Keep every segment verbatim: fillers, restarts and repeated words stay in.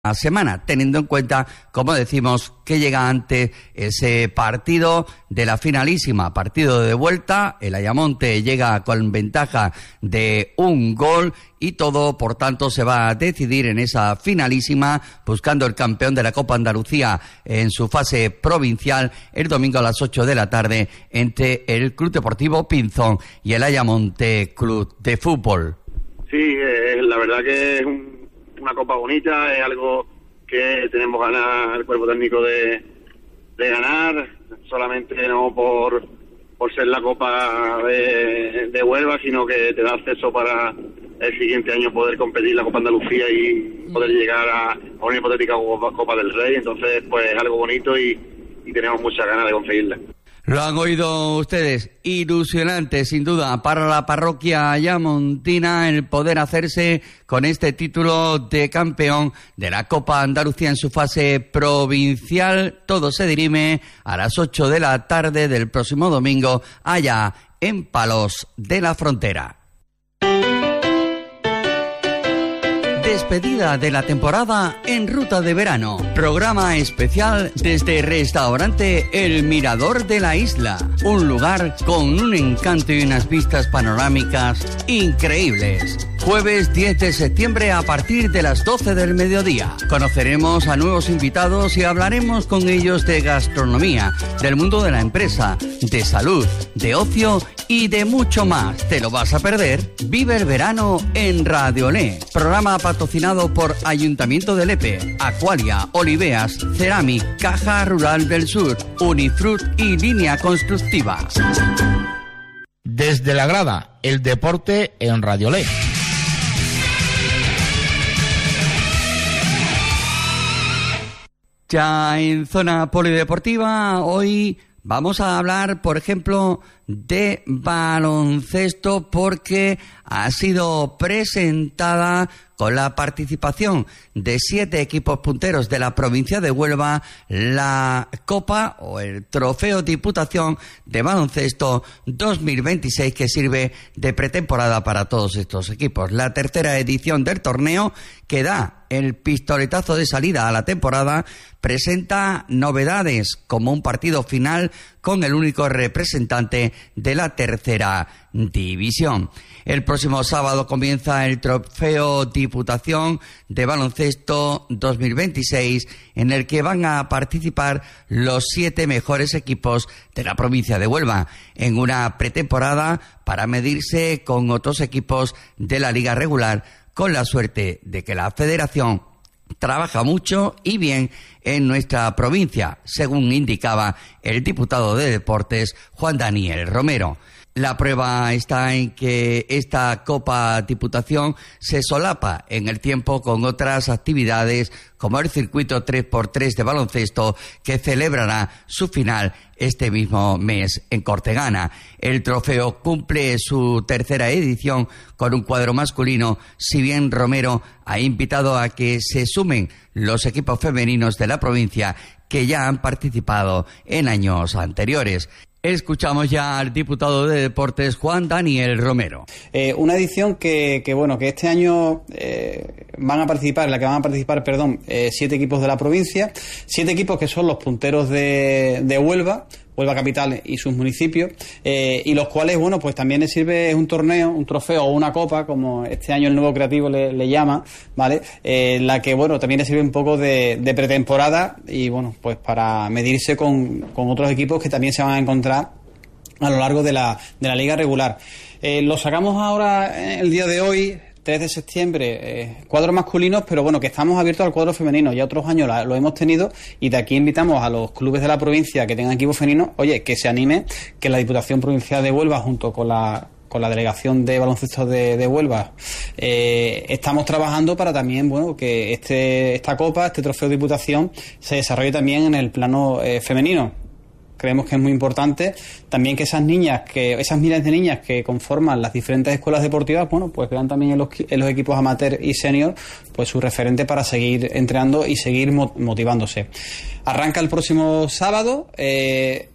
semana, teniendo en cuenta, como decimos, que llega antes ese partido de la finalísima, partido de vuelta. El Ayamonte llega con ventaja de un gol y todo, por tanto, se va a decidir en esa finalísima, buscando el campeón de la Copa Andalucía en su fase provincial el domingo a las ocho de la tarde entre el Club Deportivo Pinzón y el Ayamonte Club de Fútbol. Sí, eh, la verdad que es un una copa bonita, es algo que tenemos ganas el cuerpo técnico de, de ganar, solamente no por por ser la copa de, de Huelva, sino que te da acceso para el siguiente año poder competir la Copa Andalucía y poder llegar a, a una hipotética Copa, Copa del Rey. Entonces, pues es algo bonito y, y tenemos muchas ganas de conseguirla. Lo han oído ustedes, ilusionante sin duda para la parroquia ayamontina el poder hacerse con este título de campeón de la Copa Andalucía en su fase provincial. Todo se dirime a las ocho de la tarde del próximo domingo allá en Palos de la Frontera. Despedida de la temporada en ruta de verano. Programa especial desde Restaurante El Mirador de la Isla. Un lugar con un encanto y unas vistas panorámicas increíbles. Jueves diez de septiembre a partir de las doce del mediodía. Conoceremos a nuevos invitados y hablaremos con ellos de gastronomía, del mundo de la empresa, de salud, de ocio y de mucho más. ¿Te lo vas a perder? Vive el verano en Radio Olé. Programa patrocinado por Ayuntamiento de Lepe, Aqualia, Oliveas, Ceramic, Caja Rural del Sur, Unifrut y Línea Constructiva. Desde la grada, el deporte en Radio Olé. Ya en zona polideportiva, hoy vamos a hablar, por ejemplo, de baloncesto porque ha sido presentada con la participación de siete equipos punteros de la provincia de Huelva la Copa o el Trofeo Diputación de Baloncesto dos mil veintiséis, que sirve de pretemporada para todos estos equipos. La tercera edición del torneo, que da el pistoletazo de salida a la temporada, presenta novedades como un partido final con el único representante de la tercera división. El próximo sábado comienza el Trofeo Diputación de Baloncesto dos mil veintiséis, en el que van a participar los siete mejores equipos de la provincia de Huelva, en una pretemporada para medirse con otros equipos de la liga regular, con la suerte de que la federación trabaja mucho y bien en nuestra provincia, según indicaba el diputado de Deportes, Juan Daniel Romero. La prueba está en que esta Copa Diputación se solapa en el tiempo con otras actividades como el circuito tres por tres de baloncesto, que celebrará su final este mismo mes en Cortegana. El trofeo cumple su tercera edición con un cuadro masculino, si bien Romero ha invitado a que se sumen los equipos femeninos de la provincia que ya han participado en años anteriores. Escuchamos ya al diputado de Deportes, Juan Daniel Romero. Eh, una edición que, que, bueno, que este año eh, van a participar, en la que van a participar, perdón, eh, siete equipos de la provincia, siete equipos que son los punteros de, de Huelva, Huelva Capital y sus municipios, eh, y los cuales, bueno, pues también les sirve un torneo, un trofeo o una copa, como este año el nuevo creativo le, le llama, ¿vale? Eh, la que, bueno, también le sirve un poco de, de pretemporada y, bueno, pues para medirse con, con otros equipos que también se van a encontrar a lo largo de la, de la liga regular. Eh, lo sacamos ahora el día de hoy, tres de septiembre, eh, cuadros masculinos, pero bueno, que estamos abiertos al cuadro femenino. Ya otros años la, lo hemos tenido, y de aquí invitamos a los clubes de la provincia que tengan equipos femeninos, oye, que se anime, que la Diputación Provincial de Huelva, junto con la con la Delegación de Baloncesto de, de Huelva, eh, estamos trabajando para también, bueno, que este esta copa, este trofeo de Diputación, se desarrolle también en el plano eh, femenino. Creemos que es muy importante también que esas niñas, que esas miles de niñas que conforman las diferentes escuelas deportivas, bueno, pues vean también en los, en los equipos amateur y senior, pues su referente para seguir entrenando y seguir motivándose. Arranca el próximo sábado, eh,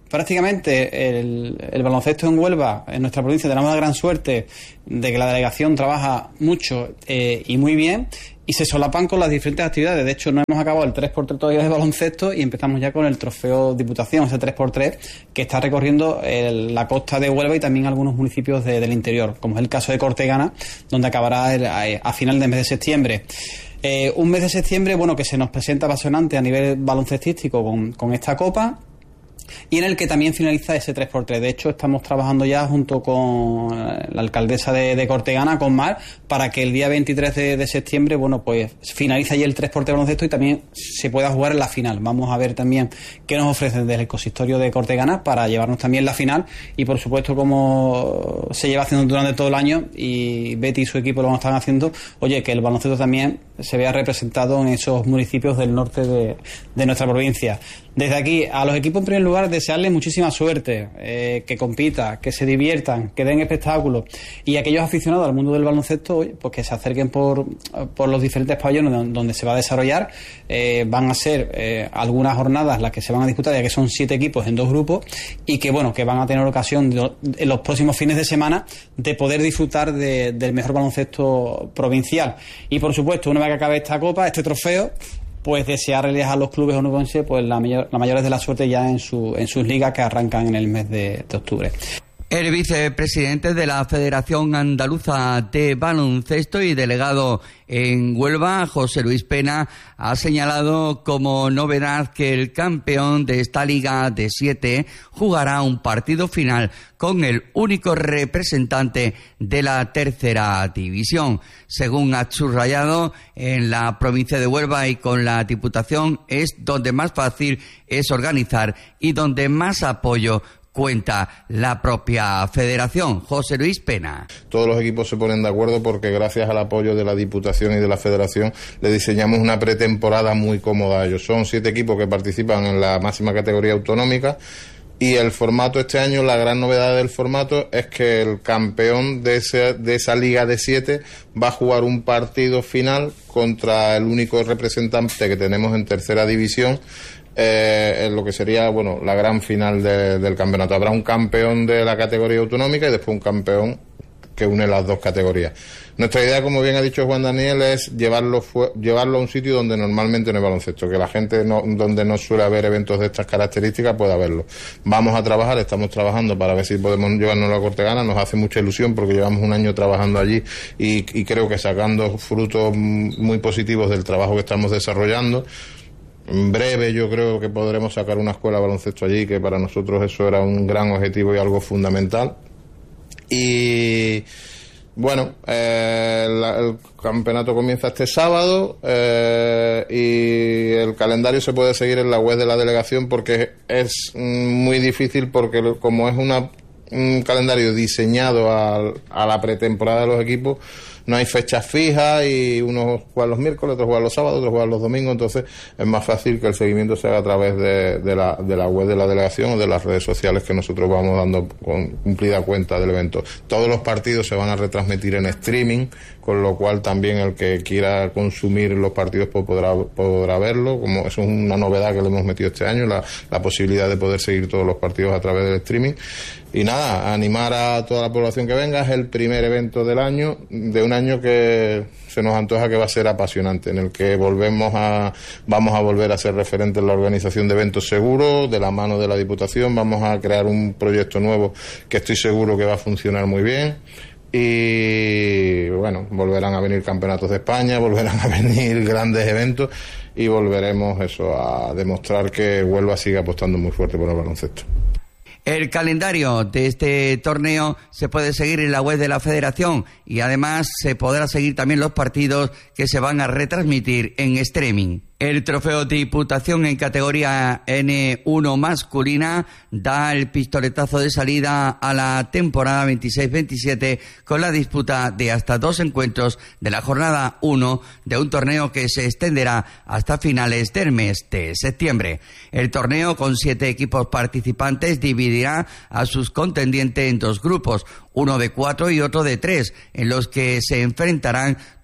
prácticamente el, el baloncesto en Huelva, en nuestra provincia, tenemos la gran suerte de que la delegación trabaja mucho eh, y muy bien, y se solapan con las diferentes actividades. De hecho, no hemos acabado el tres por tres todavía de baloncesto y empezamos ya con el trofeo Diputación, ese tres por tres que está recorriendo el, la costa de Huelva y también algunos municipios de, del interior, como es el caso de Cortegana, donde acabará el, a, a final del mes de septiembre. Eh, un mes de septiembre, bueno, que se nos presenta apasionante a nivel baloncestístico con, con esta copa, y en el que también finaliza ese tres por tres. De hecho, estamos trabajando ya junto con la alcaldesa de, de Cortegana, con Mar, para que el día veintitrés de, de septiembre, bueno, pues finalice allí el tres por tres baloncesto y también se pueda jugar en la final. Vamos a ver también qué nos ofrecen desde el consistorio de Cortegana para llevarnos también la final, y por supuesto, como se lleva haciendo durante todo el año y Betty y su equipo lo están haciendo, oye, que el baloncesto también se vea representado en esos municipios del norte de, de nuestra provincia. Desde aquí, a los equipos, en primer lugar, desearles muchísima suerte, eh, que compitan, que se diviertan, que den espectáculos, y aquellos aficionados al mundo del baloncesto, pues que se acerquen por, por los diferentes pabellones donde, donde se va a desarrollar. Eh, van a ser eh, algunas jornadas las que se van a disputar, ya que son siete equipos en dos grupos, y que bueno, que van a tener ocasión de, en los próximos fines de semana de poder disfrutar de, del mejor baloncesto provincial. Y por supuesto, una vez que acabe esta copa, este trofeo, pues desearles a los clubes onubenses pues la mayor, la mayores de la suerte ya en su en sus ligas que arrancan en el mes de, de octubre. El vicepresidente de la Federación Andaluza de Baloncesto y delegado en Huelva, José Luis Pena, ha señalado como novedad que el campeón de esta liga de siete jugará un partido final con el único representante de la tercera división. Según ha subrayado, en la provincia de Huelva y con la Diputación es donde más fácil es organizar y donde más apoyo cuenta la propia federación. José Luis Pena. Todos los equipos se ponen de acuerdo porque gracias al apoyo de la Diputación y de la Federación le diseñamos una pretemporada muy cómoda a ellos. Son siete equipos que participan en la máxima categoría autonómica, y el formato este año, la gran novedad del formato es que el campeón de, ese, de esa liga de siete va a jugar un partido final contra el único representante que tenemos en tercera división, Eh, en lo que sería, bueno, la gran final de, del campeonato. Habrá un campeón de la categoría autonómica y después un campeón que une las dos categorías. Nuestra idea, como bien ha dicho Juan Daniel, es llevarlo fue, llevarlo a un sitio donde normalmente no hay baloncesto, que la gente no, donde no suele haber eventos de estas características pueda verlo. Vamos a trabajar, estamos trabajando para ver si podemos llevarnos a Cortegana. Nos hace mucha ilusión porque llevamos un año trabajando allí y, y creo que sacando frutos muy positivos del trabajo que estamos desarrollando. En breve yo creo que podremos sacar una escuela de baloncesto allí, que para nosotros eso era un gran objetivo y algo fundamental. Y bueno, eh, la, el campeonato comienza este sábado eh, y el calendario se puede seguir en la web de la delegación, porque es muy difícil, porque como es una, un calendario diseñado a, a la pretemporada de los equipos, no hay fechas fijas y unos juegan los miércoles, otros juegan los sábados, otros juegan los domingos, entonces es más fácil que el seguimiento se haga a través de, de, la, de la web de la delegación o de las redes sociales que nosotros vamos dando con cumplida cuenta del evento. Todos los partidos se van a retransmitir en streaming, con lo cual también el que quiera consumir los partidos pues podrá, podrá verlo, como eso es una novedad que le hemos metido este año, la, la posibilidad de poder seguir todos los partidos a través del streaming. Y nada, animar a toda la población que venga. Es el primer evento del año, de un año que se nos antoja que va a ser apasionante, en el que volvemos a vamos a volver a ser referentes en la organización de eventos seguros, de la mano de la Diputación. Vamos a crear un proyecto nuevo que estoy seguro que va a funcionar muy bien. Y bueno, volverán a venir campeonatos de España, volverán a venir grandes eventos y volveremos eso a demostrar que Huelva sigue apostando muy fuerte por el baloncesto. El calendario de este torneo se puede seguir en la web de la Federación y además se podrá seguir también los partidos que se van a retransmitir en streaming. El trofeo Diputación en categoría ene uno masculina da el pistoletazo de salida a la temporada veintiséis veintisiete con la disputa de hasta dos encuentros de la jornada uno de un torneo que se extenderá hasta finales del mes de septiembre. El torneo, con siete equipos participantes, dividirá a sus contendientes en dos grupos, uno de cuatro y otro de tres, en los que se enfrentarán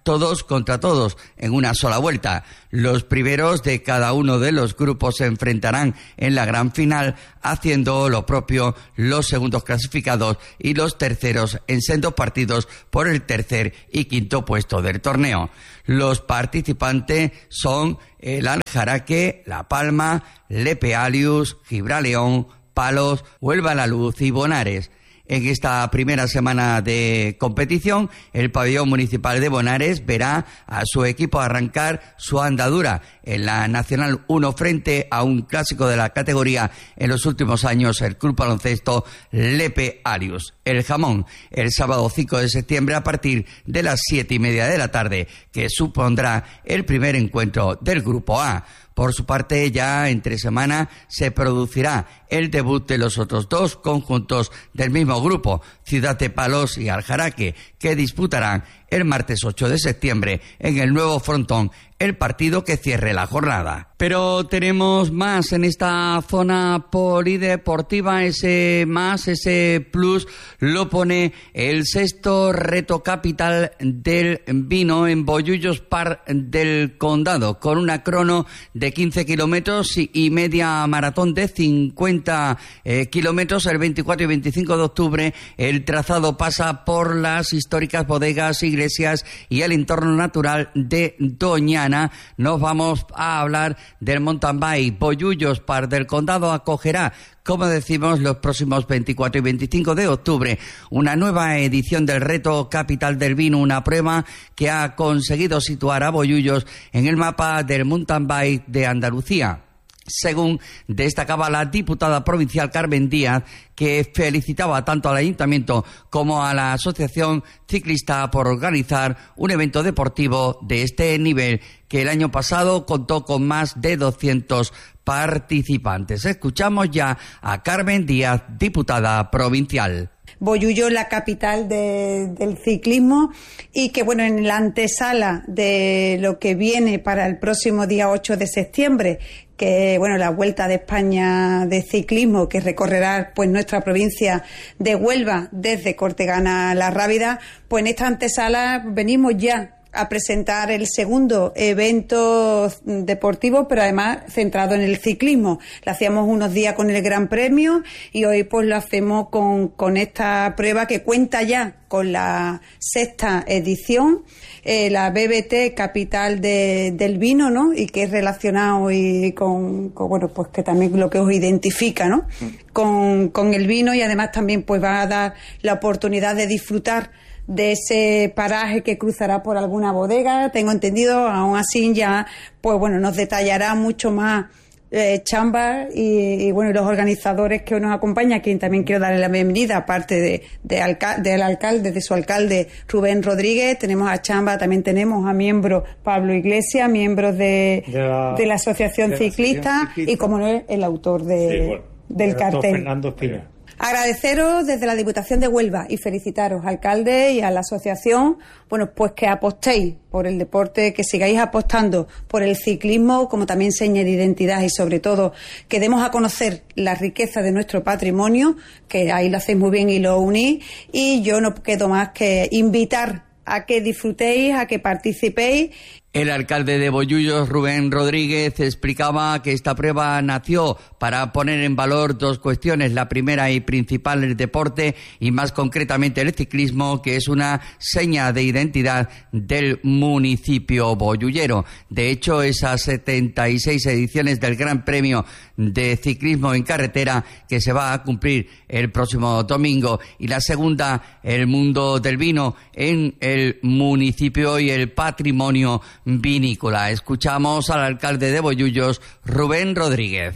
todos contra todos, en una sola vuelta. Los primeros de cada uno de los grupos se enfrentarán en la gran final, haciendo lo propio los segundos clasificados y los terceros en sendos partidos por el tercer y quinto puesto del torneo. Los participantes son el Aljaraque, La Palma, Lepe Alius, Gibraleón, Palos, Huelva La Luz y Bonares. En esta primera semana de competición, el pabellón municipal de Bonares verá a su equipo arrancar su andadura en la Nacional uno frente a un clásico de la categoría en los últimos años, el Club Baloncesto Lepe Alius. El Jamón, el sábado cinco de septiembre a partir de las siete y media de la tarde, que supondrá el primer encuentro del Grupo A. Por su parte, ya entre semana se producirá el debut de los otros dos conjuntos del mismo grupo, Ciudad de Palos y Aljaraque, que disputarán el martes ocho de septiembre en el nuevo frontón el partido que cierre la jornada. Pero tenemos más en esta zona polideportiva. Ese más, ese plus lo pone el sexto reto capital del vino en Bollullos Park del Condado, con una crono de quince kilómetros y media maratón de cincuenta eh, kilómetros. El veinticuatro y veinticinco de octubre el trazado pasa por las históricas bodegas, iglesias y el entorno natural de Doñana. Nos vamos a hablar del mountain bike. Bollullos Park del Condado acogerá, como decimos, los próximos veinticuatro y veinticinco de octubre, una nueva edición del Reto Capital del Vino, una prueba que ha conseguido situar a Bollullos en el mapa del mountain bike de Andalucía. Según destacaba la diputada provincial Carmen Díaz, que felicitaba tanto al Ayuntamiento como a la Asociación Ciclista por organizar un evento deportivo de este nivel, que el año pasado contó con más de doscientos participantes. Escuchamos ya a Carmen Díaz, diputada provincial. Bollullos, la capital de, del ciclismo, y que bueno, en la antesala de lo que viene para el próximo día ocho de septiembre, que bueno, la Vuelta de España de ciclismo, que recorrerá pues nuestra provincia de Huelva desde Cortegana a La Rábida, pues en esta antesala venimos ya a presentar el segundo evento deportivo, pero además centrado en el ciclismo. Lo hacíamos unos días con el Gran Premio y hoy pues lo hacemos con, con esta prueba que cuenta ya con la sexta edición, eh, la B B T Capital de, del Vino, ¿no? Y que es relacionado y con, con, bueno, pues que también lo que os identifica, ¿no? Con, con el vino, y además también pues va a dar la oportunidad de disfrutar de ese paraje que cruzará por alguna bodega, tengo entendido. Aún así ya, pues bueno, nos detallará mucho más eh, Chamba y, y bueno, los organizadores que nos acompañan, a quien también quiero darle la bienvenida, aparte de, de alca- del alcalde, de su alcalde Rubén Rodríguez. Tenemos a Chamba, también tenemos a miembros Pablo Iglesias, miembros de, de, la, de la Asociación de Ciclista, la Asociación Ciclista, y como no es el autor de, sí, bueno, del cartel. Fernando Espina. Agradeceros desde la Diputación de Huelva y felicitaros, alcalde, y a la asociación, bueno, pues que apostéis por el deporte, que sigáis apostando por el ciclismo como también seña de identidad, y sobre todo que demos a conocer la riqueza de nuestro patrimonio, que ahí lo hacéis muy bien y lo unís, y yo no quedo más que invitar a que disfrutéis, a que participéis. El alcalde de Bollullos, Rubén Rodríguez, explicaba que esta prueba nació para poner en valor dos cuestiones. La primera y principal, el deporte, y más concretamente el ciclismo, que es una seña de identidad del municipio bollullero. De hecho, esas setenta y seis ediciones del Gran Premio de Ciclismo en Carretera, que se va a cumplir el próximo domingo, y la segunda, el mundo del vino en el municipio y el patrimonio vinícola. Escuchamos al alcalde de Bollullos, Rubén Rodríguez.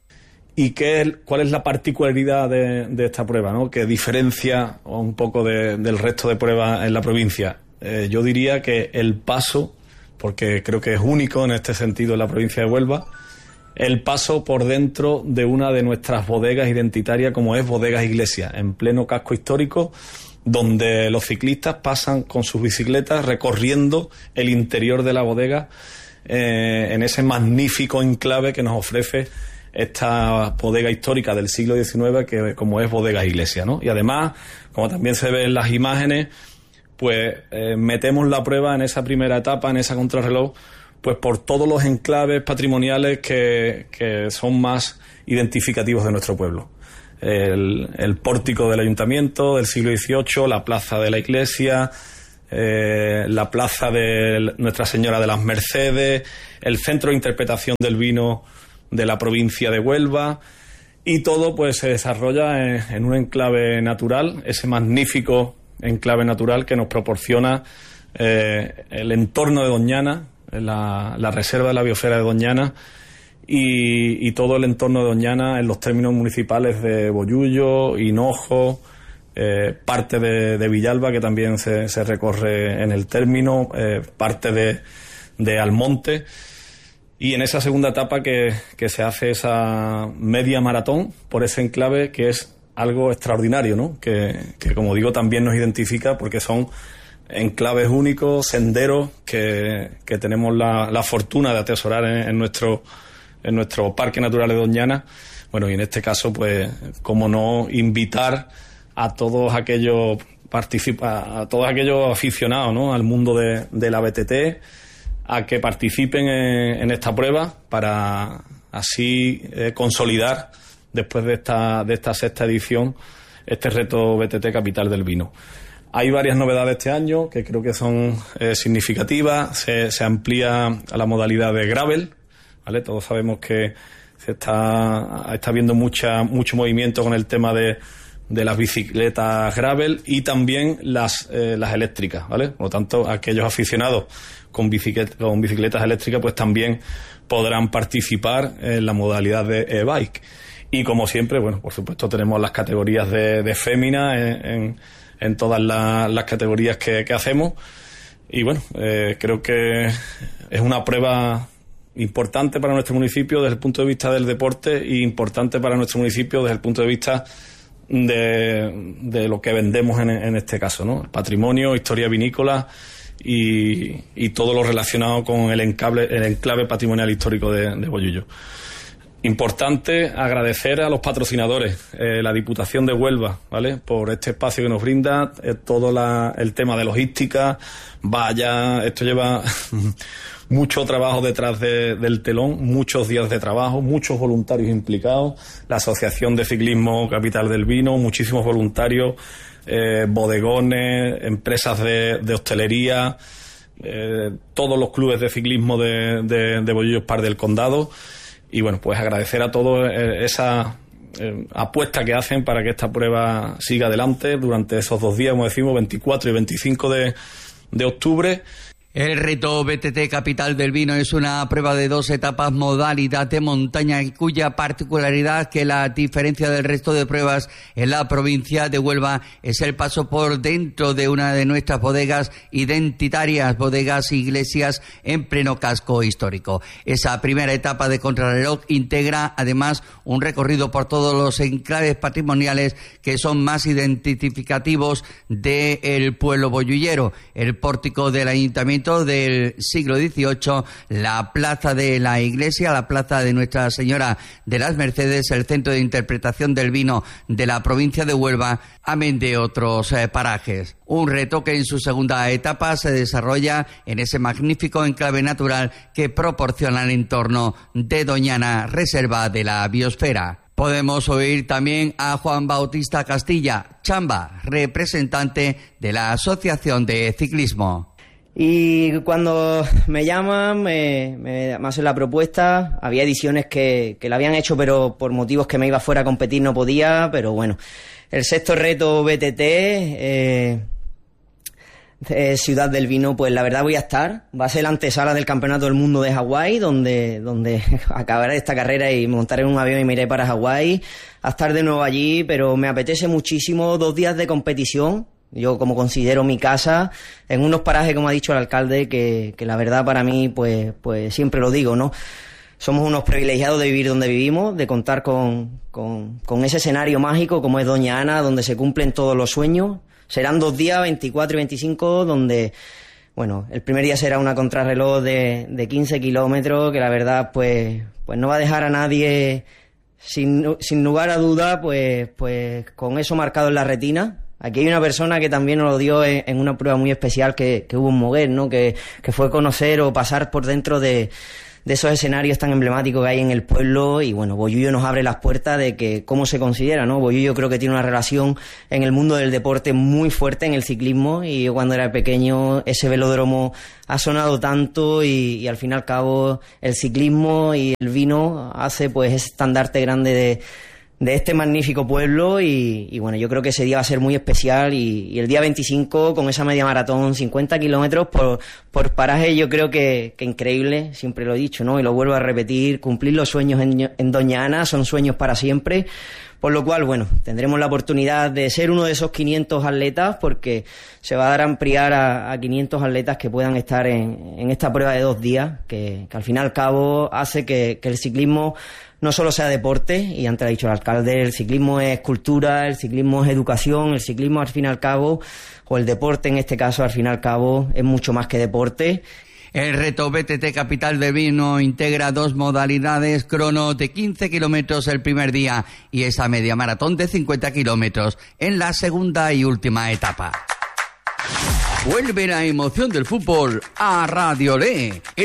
¿Y qué, cuál es la particularidad de, de esta prueba, ¿no?, que diferencia un poco de, del resto de pruebas en la provincia? Eh, yo diría que el paso, porque creo que es único en este sentido en la provincia de Huelva, el paso por dentro de una de nuestras bodegas identitarias, como es Bodegas Iglesias, en pleno casco histórico, donde los ciclistas pasan con sus bicicletas recorriendo el interior de la bodega, eh, en ese magnífico enclave que nos ofrece esta bodega histórica del siglo diecinueve, que como es Bodegas Iglesias, ¿no? Y además, como también se ve en las imágenes, pues eh, metemos la prueba en esa primera etapa, en esa contrarreloj, pues por todos los enclaves patrimoniales que, que son más identificativos de nuestro pueblo. El, el pórtico del ayuntamiento del siglo dieciocho, la plaza de la iglesia, eh, la plaza de Nuestra Señora de las Mercedes, el centro de interpretación del vino de la provincia de Huelva, y todo pues se desarrolla en, en un enclave natural, ese magnífico enclave natural que nos proporciona eh, el entorno de Doñana, la, la reserva de la biosfera de Doñana, y, y todo el entorno de Doñana en los términos municipales de Bollullo, Hinojo, eh, parte de, de Villalba, que también se, se recorre en el término, eh, parte de, de Almonte. Y en esa segunda etapa que, que se hace esa media maratón por ese enclave, que es algo extraordinario, ¿no? Que, que como digo, también nos identifica porque son enclaves únicos, senderos que, que tenemos la, la fortuna de atesorar en, en nuestro en nuestro Parque Natural de Doñana. Bueno, y en este caso, pues, cómo no invitar a todos aquellos participa, a todos aquellos aficionados, ¿no?, al mundo de, de la B T T, a que participen en, en esta prueba para así eh, consolidar, después de esta, de esta sexta edición, este reto B T T Capital del Vino. Hay varias novedades este año que creo que son eh, significativas. Se, se amplía a la modalidad de gravel, ¿vale? Todos sabemos que se está, está habiendo mucha, mucho movimiento con el tema de, de las bicicletas gravel y también las, eh, las eléctricas, ¿vale? Por lo tanto, aquellos aficionados con, bicicleta, con bicicletas eléctricas pues también podrán participar en la modalidad de e-bike. Y como siempre, bueno, por supuesto tenemos las categorías de, de fémina en, en, en todas la, las categorías que, que hacemos. Y bueno, eh, creo que es una prueba importante para nuestro municipio desde el punto de vista del deporte y importante para nuestro municipio desde el punto de vista de, de lo que vendemos en, en este caso, ¿no? Patrimonio, historia vinícola y, y todo lo relacionado con el enclave, el enclave patrimonial histórico de, de Bollullo. Importante agradecer a los patrocinadores, eh, la Diputación de Huelva, ¿vale?, por este espacio que nos brinda, eh, todo la, el tema de logística. Vaya, esto lleva mucho trabajo detrás de, del telón, muchos días de trabajo, muchos voluntarios implicados, la Asociación de Ciclismo Capital del Vino, muchísimos voluntarios, eh, bodegones, empresas de, de hostelería, eh, todos los clubes de ciclismo de, de, de Bollullo Par del Condado. Y bueno, pues agradecer a todos eh, esa eh, apuesta que hacen para que esta prueba siga adelante durante esos dos días, como decimos, veinticuatro y veinticinco de, de octubre. El reto B T T Capital del Vino es una prueba de dos etapas, modalidad de montaña, cuya particularidad, que la diferencia del resto de pruebas en la provincia de Huelva, es el paso por dentro de una de nuestras bodegas identitarias, bodegas Iglesias, en pleno casco histórico. Esa primera etapa de contrarreloj integra además un recorrido por todos los enclaves patrimoniales que son más identificativos del pueblo bollullero: el pórtico del ayuntamiento del siglo dieciocho, la plaza de la iglesia, la plaza de Nuestra Señora de las Mercedes, el centro de interpretación del vino de la provincia de Huelva, amén de otros eh, parajes. Un reto que en su segunda etapa se desarrolla en ese magnífico enclave natural que proporciona el entorno de Doñana, reserva de la biosfera. Podemos oír también a Juan Bautista Castilla, Chamba, representante de la Asociación de Ciclismo. Y cuando me llaman, me, me, me hacen la propuesta. Había ediciones que, que la habían hecho, pero por motivos que me iba fuera a competir no podía. Pero bueno, el sexto reto B T T, eh, eh, Ciudad del Vino, pues la verdad voy a estar. Va a ser la antesala del Campeonato del Mundo de Hawái, donde, donde acabaré esta carrera y montaré en un avión y me iré para Hawái a estar de nuevo allí. Pero me apetece muchísimo dos días de competición. Yo, como considero mi casa, en unos parajes, como ha dicho el alcalde, que, que la verdad para mí, pues, pues siempre lo digo, ¿no? Somos unos privilegiados de vivir donde vivimos, de contar con, con, con ese escenario mágico como es Doña Ana, donde se cumplen todos los sueños. Serán dos días, veinticuatro y veinticinco, donde, bueno, el primer día será una contrarreloj de, de quince kilómetros, que la verdad, pues, pues no va a dejar a nadie sin, sin lugar a duda, pues, pues con eso marcado en la retina. Aquí hay una persona que también nos lo dio en, en una prueba muy especial que, que hubo en Moguer, ¿no? Que, que fue conocer o pasar por dentro de, de esos escenarios tan emblemáticos que hay en el pueblo. Y bueno, Bollullo nos abre las puertas de que cómo se considera, ¿no? Bollullo creo que tiene una relación en el mundo del deporte muy fuerte en el ciclismo, y yo cuando era pequeño ese velódromo ha sonado tanto, y, y al fin y al cabo el ciclismo y el vino hace pues ese estandarte grande de de este magnífico pueblo. Y, y bueno, yo creo que ese día va a ser muy especial, y, y el día veinticinco con esa media maratón, cincuenta kilómetros por, por paraje, yo creo que, que increíble, siempre lo he dicho, ¿no? Y lo vuelvo a repetir, cumplir los sueños en, en Doña Ana son sueños para siempre, por lo cual, bueno, tendremos la oportunidad de ser uno de esos quinientos atletas, porque se va a dar a ampliar a, a quinientos atletas que puedan estar en, en esta prueba de dos días, que, que al fin y al cabo hace que, que el ciclismo no solo sea deporte, y antes ha dicho el alcalde, el ciclismo es cultura, el ciclismo es educación, el ciclismo al fin y al cabo, o el deporte en este caso al fin y al cabo, es mucho más que deporte. El reto B T T Capital de Vino integra dos modalidades, crono de quince kilómetros el primer día y esa media maratón de cincuenta kilómetros en la segunda y última etapa. Vuelve la emoción del fútbol a Radio Lé.